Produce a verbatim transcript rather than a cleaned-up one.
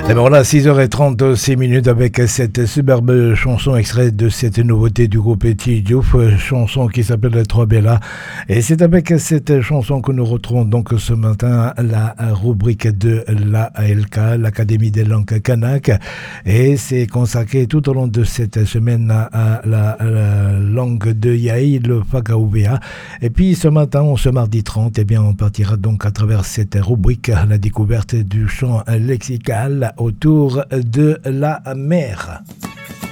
Et bien voilà, six heures trente-six minutes avec cette superbe chanson extraite de cette nouveauté du groupe Petit Diouf, chanson qui s'appelle Trois Bella. Et c'est avec cette chanson que nous retrouvons donc ce matin la rubrique de l'A L K, l'Académie des langues kanak. Et c'est consacré tout au long de cette semaine à la, à la langue de Yaï, le Fagaoubéa. Et puis ce matin, ce mardi trente, eh bien, on partira donc à travers cette rubrique à la découverte du champ lexical autour de la mer.